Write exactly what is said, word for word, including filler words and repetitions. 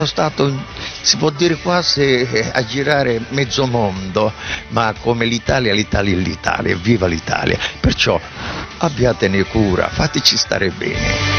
stato, si può dire quasi a girare mezzo mondo, ma come l'Italia, l'Italia è l'Italia, viva l'Italia, perciò abbiatene cura, fateci stare bene.